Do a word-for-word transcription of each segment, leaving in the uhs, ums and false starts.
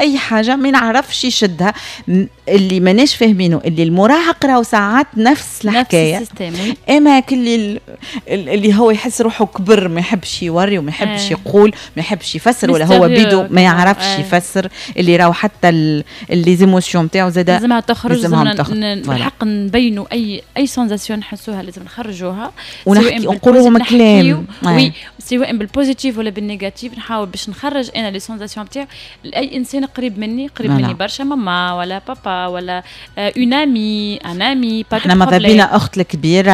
اي حاجه ما نعرفش يشدها. اللي ماناش فاهمينه اللي المراهق راهو ساعات نفس الحكايه، نفس السيستم. اما كل اللي هو يحس روحه كبر ما يحبش يوري وما يحبش آه. يقول ما يحبش يفسر، ولا هو بيدو ما يعرفش آه. يفسر، اللي راهو حتى اللي زيموسيون نتاعو زاد لازمها تخرج، لازم الحق نبينوا اي اي سنساسيون نحسوها لازم نخرجوها ونحكي نقولوهم كلام وي سواء بالبوزيتيف ولا بالنيجاتيف. نحاول باش نخرج انا لي سنساسيون تاعي لاي انسان قريب مني، قريب مني برشا، ماما ولا بابا ولا اون امي ان امي. احنا ماذا بينا اخت الكبيره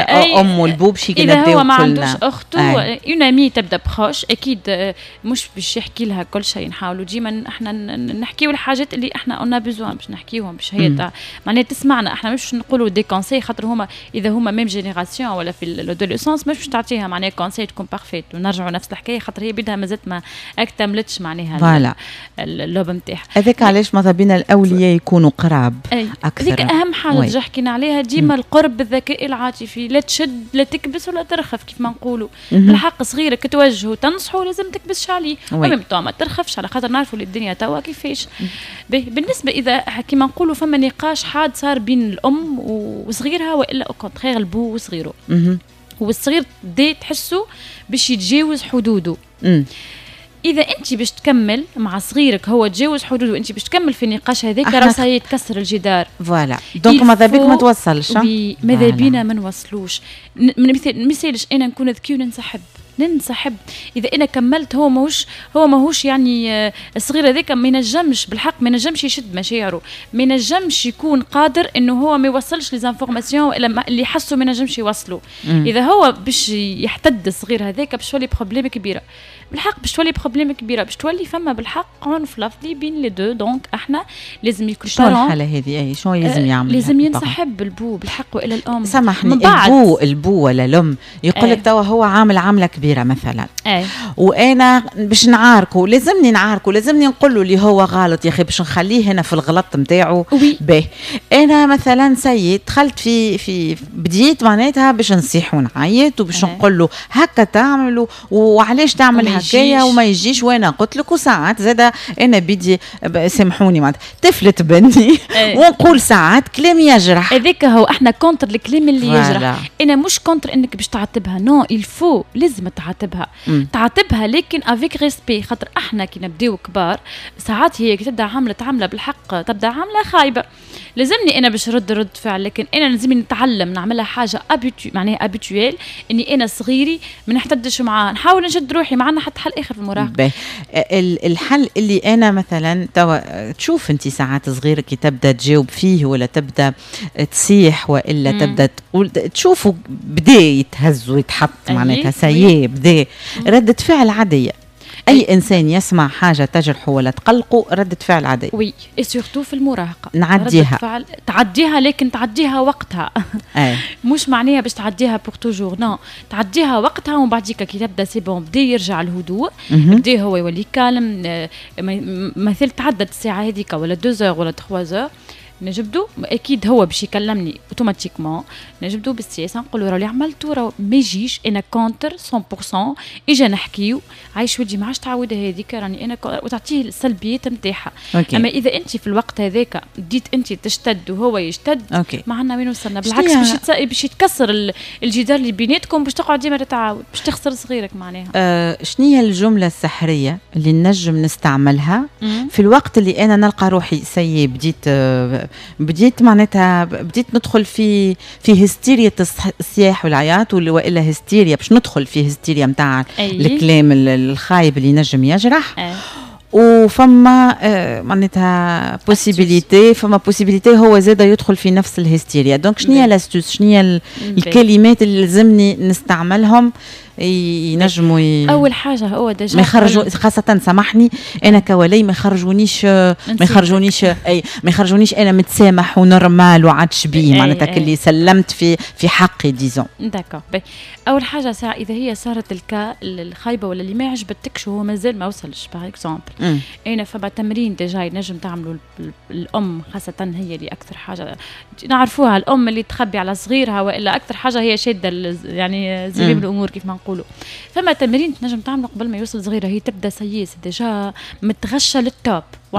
ام والبوب شي كنا اذا هو ما عندوش اخته اون امي تبدا بخوش اكيد مش باش يحكي لها كل شيء. نحاولوا ديما احنا نحكيوا الحاجات اللي احنا قلنا بزوان باش نحكيوهم باش هي معناها تسمعنا. احنا مش نقولوا دي كونساي خاطر هما اذا هما ميم جينيراسيون ولا في الادوليسونس مش باش تعطيها معناها كونساي تكون بارفيت ونرجعوا نفس الحكايه خاطر هي بدها مازالت ما اكتملتش معناها اللوب نتاعها. هذاك علاش ماذا بينا الاولياء يكونوا قراب اكثر. هذيك اهم حاجه جا حكينا عليها ديما، القرب بالذكاء العاطفي. لا تشد لا تكبس ولا ترخف كيف ما نقولوا. بالحق صغيرك توجهه تنصحه لازم تكبسش عليه، المهم تو ما ترخفش على خاطر نعرفوا الدنيا توا كيفاش. بالنسبه اذا كيما نقولوا فما نقاش حاد صار بين الام وصغيرها والا او كونترير البو وصغيره، والصغير دي تحسه باش يتجاوز حدوده. مم. اذا انت باش تكمل مع صغيرك هو تجاوز حدوده وانت باش تكمل في النقاش هذاك راه يتكسر الجدار. فوالا دونك ماذا بيك ما توصلش. ماذا بينا ما نوصلوش. مثال مثالش انا نكون ذكي وننسحب ننسحب. اذا انا كملت هو ماهوش هو ماهوش يعني الصغير هذاك ما ينجمش بالحق ما ينجمش يشد مشاعره، ما ينجمش يكون قادر انه هو ما يوصلش لي زانفورماسيون الا اللي يحسوا ما ينجمش يوصلوا. اذا هو باش يحتد الصغير هذاك باش تولي بروبليم كبيره بالحق، باش تولي بروبليم كبيره، باش تولي فما بالحق عنف لفظي بين لي دو. دونك احنا لازم يكون شنو الحاله هذه اي شنو لازم يعمل؟ لازم ينسحب البو بالحق والا الام. سامحني البو البو ولا الام يقول لك توا هو عامل عامله كبيره مثلا أي. وانا باش نعاركه لازمني نعاركه لازمني نقول له اللي هو غلط يا اخي باش نخليه هنا في الغلط نتاعو. به انا مثلا سيد دخلت في في بديت معناتها باش نصيح ونعيط وباش نقول له هكا تعملوا وعلاش تعمل هكايا وما يجيش. وانا قلت لك وساعات زاده انا بدي سامحوني معناتها تفلت بني ونقول ساعات كلام يجرح. هذاك هو احنا كونتر الكلام اللي يجرح. انا مش كونتر انك باش تعاتبها، نو الفو لازم تعاتبها م. تعاتبها لكن افيك ريسبي. خاطر احنا كي نبداو كبار ساعات هي كي تبدا عامله عامله بالحق تبدا عامله خايبه، لازمني انا باش رد رد فعل، لكن انا لازمني نتعلم نعملها حاجه ابيتو معناها ابيتويل اني انا صغيري ما نحتدش معاه، نحاول نشد روحي معنا حتى حل اخر في المراهقه. الحل اللي انا مثلا توا تشوف انت ساعات صغيره كي تبدا تجاوب فيه ولا تبدا تصيح والا مم. تبدا تقول تشوفوا بدا يتهز ويتحط معناتها سيء بدا ردة فعل عاديه. اي انسان يسمع حاجه تجرحه ولا تقلقه ردة فعل عاديه. وي اي سورتو في المراهقه نعديها فعل تعديها، لكن تعديها وقتها أي. مش معناها باش تعديها بور توجور، نو تعديها وقتها ومن بعديك كي تبدا سي بون بدا يرجع الهدوء بدا هو يولي كالم. مثل تعدت الساعه هذيك ولا دوزور ولا تخوازور نجبدو اكيد هو باش يكلمني اوتوماتيكمون نجبدو بالسياسه نقولوا راه اللي عملتو راه ما يجيش انا كونتر مية بالمية اجا نحكيو عايش ودي ما عادش تعود هذيك راني انا وتعطيه السلبيات نتاعها. اما اذا انت في الوقت هذاك بديت انت تشتد وهو يشتد ما عندنا وين وصلنا، بالعكس باش باش يتكسر الجدار اللي بيناتكم باش تقعد ديما تتعاود باش تخسر صغيرك معناها. أه شنو هي الجمله السحريه اللي نجم نستعملها مم. في الوقت اللي انا نلقى روحي سي بديت أه بديت معناتها بديت ندخل في في هستيريا الصياح والعياط والا هستيريا باش ندخل في هستيريا نتاع الكلام الخايب اللي نجم يجرح أي. وفما آه معناتها بوسيبيليتي فما بوسيبيليتي هو زاد يدخل في نفس الهستيريا. دونك شنو هي لاستوس شنو هي الكلمات اللي لازمني نستعملهم ينجموا ي... اول حاجه هو ديجا ما يخرجوا خاصه سامحني انا كولي ما يخرجونيش ما يخرجونيش اي ما يخرجونيش انا متسامح ونورمال وعادش بيه معناتها اللي سلمت في في حقي ديزون. داكور اول حاجه ساعه اذا هي صارت الكا الخايبه ولا اللي ما عجبتكش وهو مازال ما وصلش باغ اكزومبل انا فما تمرين ديجا ينجم تعملوا الام خاصه هي اللي اكثر حاجه نعرفوها الام اللي تخبي على صغيرها والا اكثر حاجه هي شاده يعني زي الامور كيف ما نقولوا. فما تمرين تنجم تعمل قبل ما يوصل صغيره هي تبدا سياس ديجا متغشه للتوب